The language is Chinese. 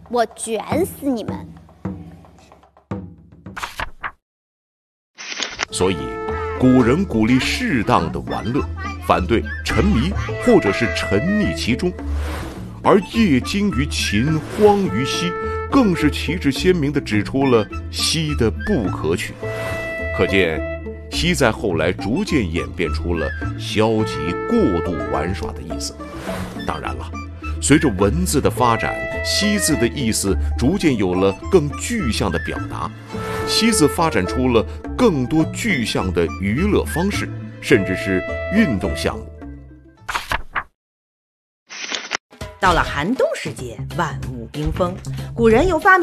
我卷死你们！ 所以，古人鼓励适当的玩乐，反对沉迷或者是沉溺其中。而夜惊于秦，荒于西，更是旗帜鲜明地指出了西的不可取。可见，西在后来逐渐演变出了消极过度玩耍的意思。当然了，随着文字的发展，西字的意思逐渐有了更具象的表达，西字发展出了更多具象的娱乐方式，甚至是运动项目。 到了寒冬时节，万物冰封，古人又发明